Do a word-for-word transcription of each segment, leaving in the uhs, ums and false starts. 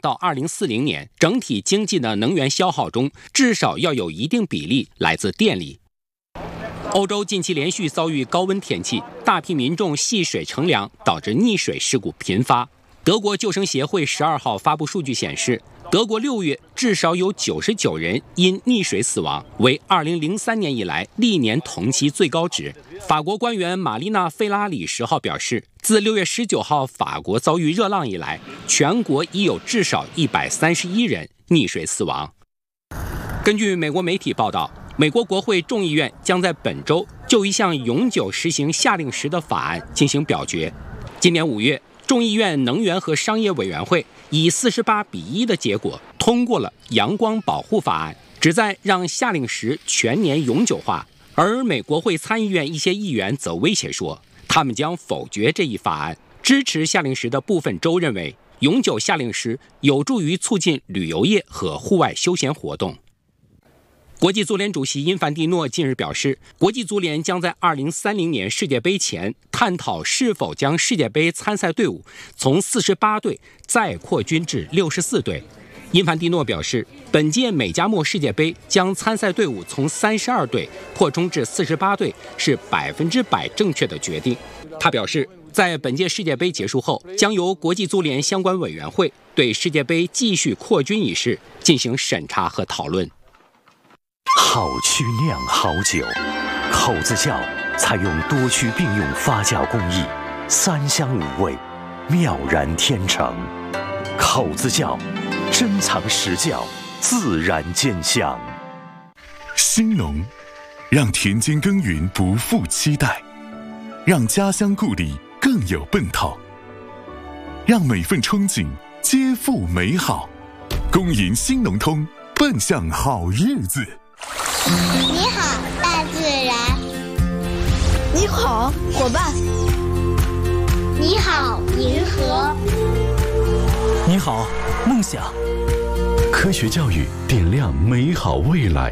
到二零四零年，整体经济的能源消耗中，至少要有一定比例来自电力。欧洲近期连续遭遇高温天气，大批民众戏水乘凉，导致溺水事故频发。德国救生协会十二号发布数据显示，德国六月至少有九十九人因溺水死亡，为二零零三年以来历年同期最高值。法国官员玛丽娜·费拉里十号表示，自六月十九号法国遭遇热浪以来，全国已有至少一百三十一人溺水死亡。根据美国媒体报道，美国国会众议院将在本周就一项永久实行夏令时的法案进行表决。今年五月，众议院能源和商业委员会以四十八比一的结果通过了阳光保护法案，旨在让夏令时全年永久化。而美国会参议院一些议员则威胁说，他们将否决这一法案。支持夏令时的部分州认为，永久夏令时有助于促进旅游业和户外休闲活动。国际足联主席因凡蒂诺近日表示，国际足联将在二零三零年世界杯前探讨是否将世界杯参赛队伍从四十八队再扩军至六十四队。因凡蒂诺表示，本届美加墨世界杯将参赛队伍从三十二队扩充至四十八队是百分之百正确的决定。他表示，在本届世界杯结束后，将由国际足联相关委员会对世界杯继续扩军一事进行审查和讨论。 好曲酿好酒，口子窖采用多区并用发酵工艺，三香五味，妙然天成。口子窖珍藏实窖，自然见香。 兴农，让田间耕耘不负期待，让家乡故里更有奔头，让每份憧憬皆富美好。恭迎新农通，奔向好日子。 你好，大自然。 你好，伙伴。 你好，银河。 你好，梦想。 科学教育点亮美好未来，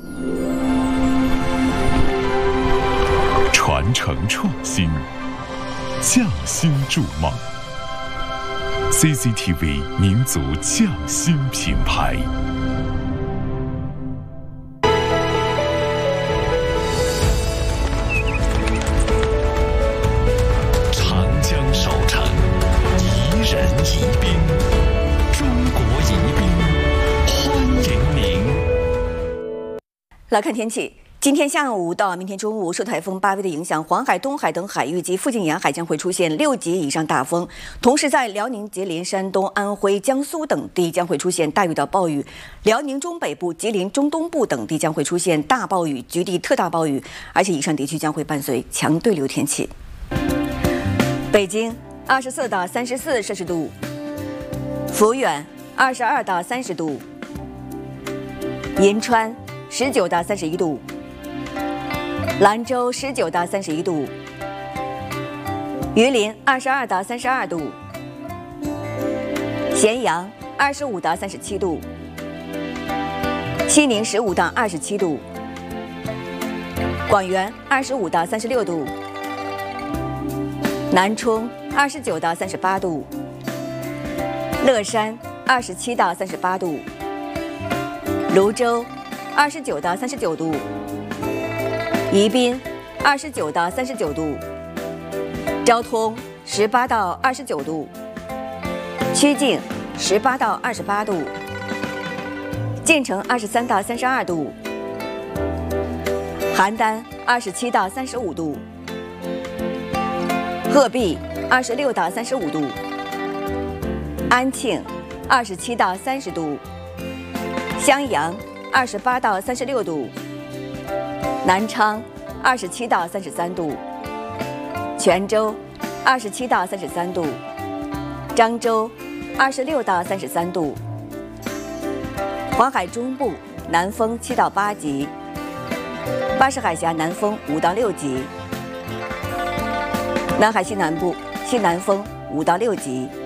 传承创新，匠心筑梦。C C T V 民族匠心品牌。 长江守城，宜人宜宾，中国宜宾，欢迎您。 来看天气。今天下午到明天中午，受台风巴威的影响，黄海、东海等海域及附近沿海将会出现六级以上大风。同时，在辽宁、吉林、山东、安徽、江苏等地将会出现大雨到暴雨；辽宁中北部、吉林中东部等地将会出现大暴雨、局地特大暴雨，而且以上地区将会伴随强对流天气。北京二十四到三十四摄氏度，抚远二十二到三十度，银川十九到三十一度。兰州十九到三十一度，榆林二十二到三十二度，咸阳二十五到三十七度，西宁十五到二十七度，广元二十五到三十六度，南充二十九到三十八度，乐山二十七到三十八度，泸州二十九到三十九度。宜宾二十九到三十九度，昭通十八到二十九度，曲靖十八到二十八度，晋城二十三到三十二度，邯郸二十七到三十五度，鹤壁二十六到三十五度，安庆二十七到三十度，襄阳二十八到三十六度。南昌二十七到三十三度，泉州二十七到三十三度，漳州二十六到三十三度，黄海中部南风七到八级，巴士海峡南风五到六级，南海西南部西南风五到六级。